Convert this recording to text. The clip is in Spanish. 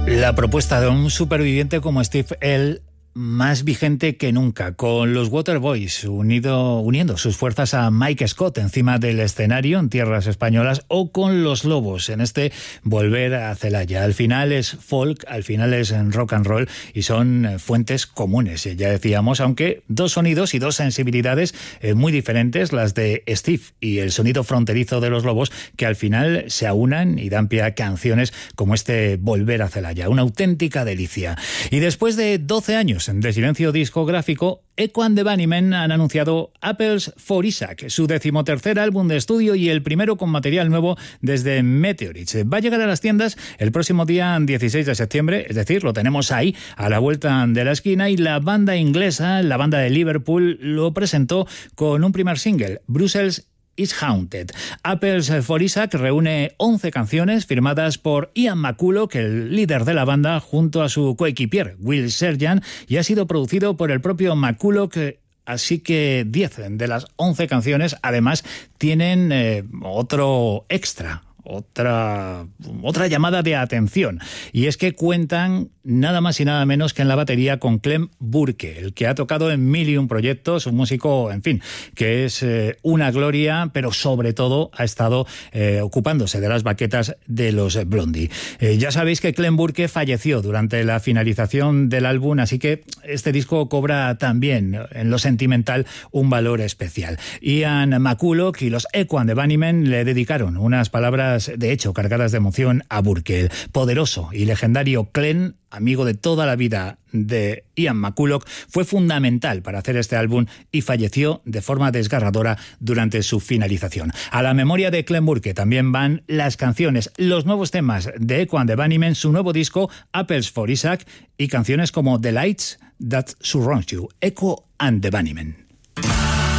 La propuesta de un superviviente como Steve Earle, más vigente que nunca, con los Waterboys uniendo sus fuerzas a Mike Scott encima del escenario en tierras españolas, o con los Lobos en este Volver a Celaya. Al final es folk, al final es rock and roll y son fuentes comunes, ya decíamos, aunque dos sonidos y dos sensibilidades muy diferentes, las de Steve y el sonido fronterizo de los Lobos, que al final se aunan y dan pie a canciones como este Volver a Celaya, una auténtica delicia. Y después de 12 años de silencio discográfico, Echo and the Bunnymen han anunciado Apples for Isaac, su 13º álbum de estudio y el primero con material nuevo desde Meteorites. Va a llegar a las tiendas el próximo día 16 de septiembre, es decir, lo tenemos ahí a la vuelta de la esquina, y la banda inglesa, la banda de Liverpool, lo presentó con un primer single, Brussels is Haunted. Apples for Isaac reúne 11 canciones firmadas por Ian McCulloch, el líder de la banda, junto a su coequipier Will Sergeant, y ha sido producido por el propio McCulloch. Así que 10 de las 11 canciones además tienen otro extra, otra llamada de atención, y es que cuentan nada más y nada menos que en la batería con Clem Burke, el que ha tocado en 1001 proyectos, un músico, en fin, que es una gloria, pero sobre todo ha estado ocupándose de las baquetas de los Blondie. Ya sabéis que Clem Burke falleció durante la finalización del álbum, así que este disco cobra también en lo sentimental un valor especial. Ian McCulloch y los Echo and the Bunnymen le dedicaron unas palabras de hecho cargadas de emoción a Burke. El poderoso y legendario Clem, amigo de toda la vida de Ian McCulloch, fue fundamental para hacer este álbum y falleció de forma desgarradora durante su finalización. A la memoria de Clem Burke también van las canciones, los nuevos temas de Echo and the Bunnymen, su nuevo disco Apples for Isaac, y canciones como The Lights That Surround You, Echo and the Bunnymen.